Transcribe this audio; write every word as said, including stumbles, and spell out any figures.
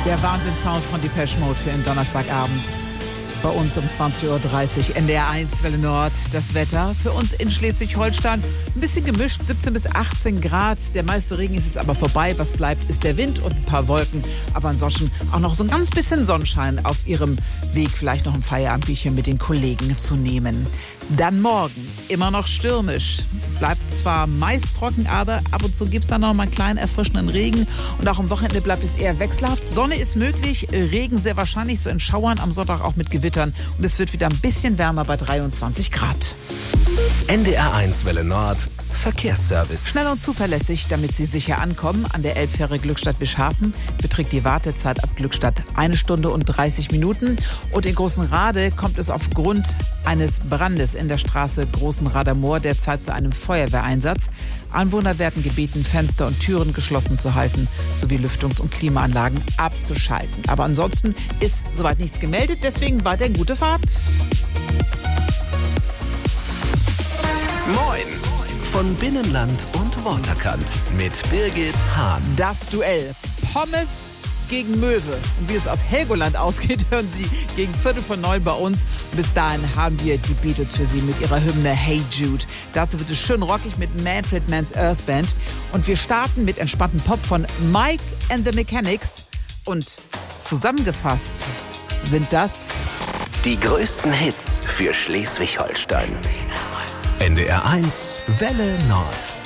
Der Wahnsinnssound von Depeche Mode für den Donnerstagabend. Bei uns um zwanzig Uhr dreißig, N D R eins, Welle Nord. Das Wetter für uns in Schleswig-Holstein ein bisschen gemischt, siebzehn bis achtzehn Grad. Der meiste Regen ist jetzt aber vorbei. Was bleibt, ist der Wind und ein paar Wolken. Aber ansonsten auch noch so ein ganz bisschen Sonnenschein auf ihrem Weg, vielleicht noch ein Feierabendbierchen mit den Kollegen zu nehmen. Dann morgen, immer noch stürmisch. Bleibt zwar meist trocken, aber ab und zu gibt es dann noch mal einen kleinen erfrischenden Regen. Und auch am Wochenende bleibt es eher wechselhaft. Sonne ist möglich, Regen sehr wahrscheinlich, so in Schauern, am Sonntag auch mit Gewittern. Und es wird wieder ein bisschen wärmer bei dreiundzwanzig Grad. N D R eins Welle Nord Verkehrsservice. Schnell und zuverlässig, damit Sie sicher ankommen. An der Elbfähre Glückstadt-Wischhafen beträgt die Wartezeit ab Glückstadt eine Stunde und dreißig Minuten. Und in Großenrade kommt es aufgrund eines Brandes in der Straße Großenrader Moor derzeit zu einem Feuerwehreinsatz. Anwohner werden gebeten, Fenster und Türen geschlossen zu halten, sowie Lüftungs- und Klimaanlagen abzuschalten. Aber ansonsten ist soweit nichts gemeldet, deswegen weiterhin gute Fahrt. Moin! Von Binnenland und Waterkant mit Birgit Hahn. Das Duell Pommes gegen Möwe. Und wie es auf Helgoland ausgeht, hören Sie gegen Viertel von neun bei uns. Und bis dahin haben wir die Beatles für Sie mit ihrer Hymne Hey Jude. Dazu wird es schön rockig mit Manfred Mann's Earth Band. Und wir starten mit entspannten Pop von Mike and the Mechanics. Und zusammengefasst sind das die größten Hits für Schleswig-Holstein. N D R eins Welle Nord.